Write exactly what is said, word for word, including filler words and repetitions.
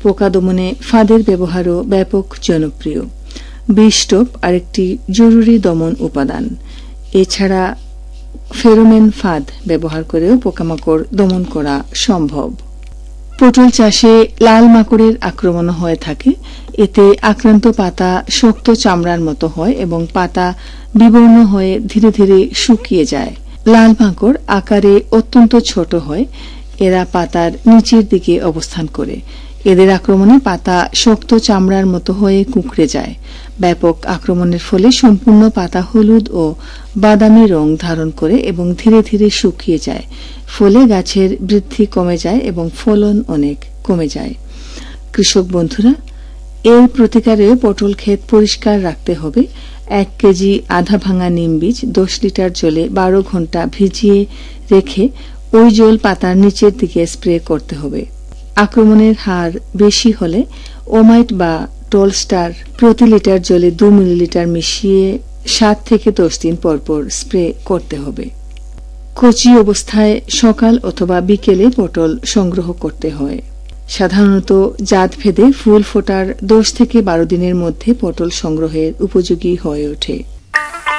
পোকা দমনে ফাঁদের ব্যবহারও ব্যাপক জনপ্রিয়। বিষ টোপ আরেকটি জরুরি দমন উপাদান। এছাড়া ফেরোমেন ফাঁদ ব্যবহার করেও পোকামাকড় দমন করা সম্ভব। পটল চাষে লাল মাকড়ের আক্রমণ হয়ে থাকে। এতে আক্রান্ত পাতা শক্ত চামড়ার মতো হয় এবং পাতা বিবর্ণ হয়ে ধীরে ধীরে শুকিয়ে যায়। লাল মাকড় আকারে অত্যন্ত ছোট হয়। এরা পাতার নিচের দিকে অবস্থান করে। এদের আক্রমণে পাতা শক্ত চামড়ার মতো হয়ে কুঁকড়ে যায়। ব্যাপক আক্রমণের ফলে সম্পূর্ণ পাতা হলুদ ও বাদামি রং ধারণ করে এবং ধীরে ধীরে শুকিয়ে যায়। ফলে গাছের বৃদ্ধি কমে যায় এবং ফলন অনেক কমে যায়। কৃষক বন্ধুরা, এর প্রতিকারে পটল ক্ষেত পরিষ্কার রাখতে হবে। এক কেজি আধা ভাঙা নিম বীজ দশ লিটার জলে বারো ঘন্টা ভিজিয়ে রেখে ওই জল পাতার নিচের দিকে স্প্রে করতে হবে। আক্রমণের হার বেশি হলে ওমাইট বা টোলস্টার প্রতি লিটার জলে দু মিলিলিটার মিশিয়ে সাত থেকে দশ দিন পরপর স্প্রে করতে হবে। কচি অবস্থায় সকাল অথবা বিকেলে পটল সংগ্রহ করতে হয়। সাধারণত জাত ভেদে ফুল ফোটার দশ থেকে বারো দিনের মধ্যে পটল সংগ্রহের উপযোগী হয়ে ওঠে।